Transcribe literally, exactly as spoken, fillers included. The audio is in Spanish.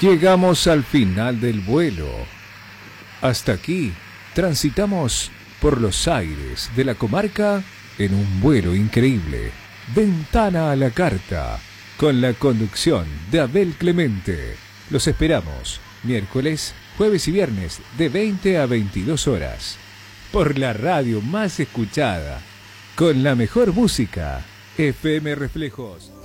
Llegamos al final del vuelo. Hasta aquí transitamos por los aires de la comarca en un vuelo increíble. Ventana a la carta, con la conducción de Abel Clemente. Los esperamos miércoles, jueves y viernes de veinte a veintidós horas. Por la radio más escuchada, con la mejor música, F M Reflejos.